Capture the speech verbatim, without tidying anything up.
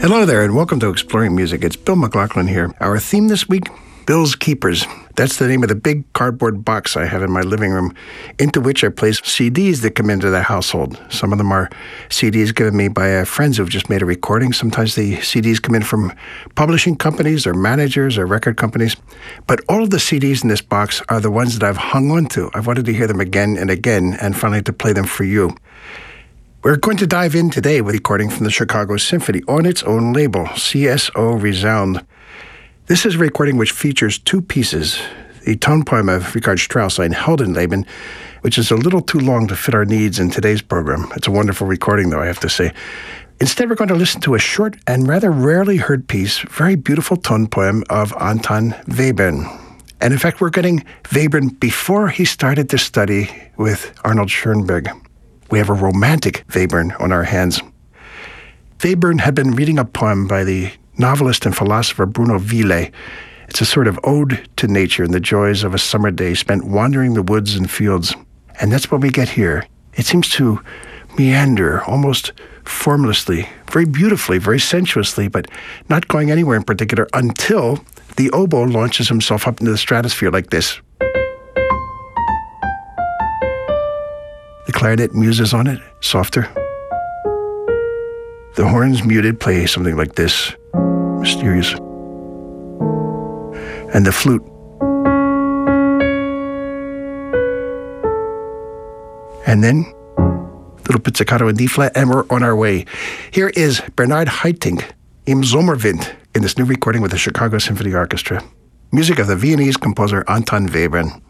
Hello there, and welcome to Exploring Music. It's Bill McLaughlin here. Our theme this week, Bill's Keepers. That's the name of the big cardboard box I have in my living room, into which I place C Ds that come into the household. Some of them are C Ds given me by uh, friends who've just made a recording. Sometimes the C Ds come in from publishing companies or managers or record companies. But all of the C Ds in this box are the ones that I've hung on to. I've wanted to hear them again and again, and finally to play them for you. We're going to dive in today with a recording from the Chicago Symphony on its own label, C S O Resound. This is a recording which features two pieces, the tone poem of Richard Strauss, Ein Heldenleben, which is a little too long to fit our needs in today's program. It's a wonderful recording, though, I have to say. Instead, we're going to listen to a short and rather rarely heard piece, very beautiful tone poem of Anton Webern. And in fact, we're getting Webern before he started to study with Arnold Schoenberg. We have a romantic Webern on our hands. Webern had been reading a poem by the novelist and philosopher Bruno Ville. It's a sort of ode to nature and the joys of a summer day spent wandering the woods and fields. And that's what we get here. It seems to meander almost formlessly, very beautifully, very sensuously, but not going anywhere in particular until the oboe launches himself up into the stratosphere like this. The clarinet muses on it, softer. The horns muted play something like this, mysterious. And the flute. And then, little pizzicato in D flat, and we're on our way. Here is Bernard Haitink, Im Sommerwind, in this new recording with the Chicago Symphony Orchestra. Music of the Viennese composer Anton Webern.